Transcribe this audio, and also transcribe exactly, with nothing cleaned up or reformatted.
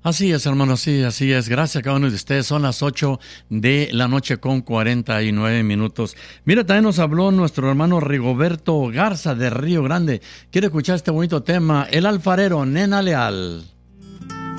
Así es, hermano, sí, así es. Gracias a cada uno de ustedes. Son las ocho de la noche con cuarenta y nueve minutos. Mira, también nos habló nuestro hermano Rigoberto Garza de Río Grande. Quiere escuchar este bonito tema, El Alfarero, Nena Leal.